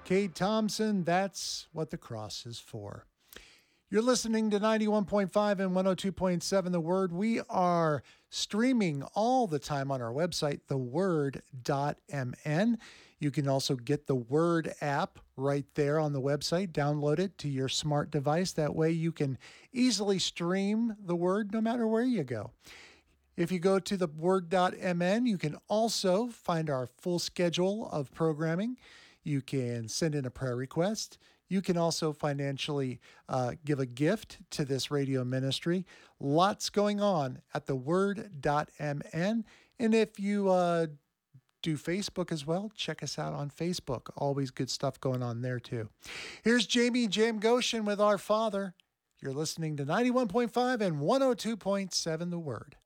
Cade Thompson, that's what the cross is for. You're listening to 91.5 and 102.7 The Word. We are streaming all the time on our website, theword.mn. You can also get the Word app right there on the website. Download it to your smart device. That way you can easily stream the Word no matter where you go. If you go to theword.mn, you can also find our full schedule of programming. You can send in a prayer request. You can also financially give a gift to this radio ministry. Lots going on at theword.mn. And if you do Facebook as well, check us out on Facebook. Always good stuff going on there too. Here's Jamie Jam Goshen with Our Father. You're listening to 91.5 and 102.7 The Word.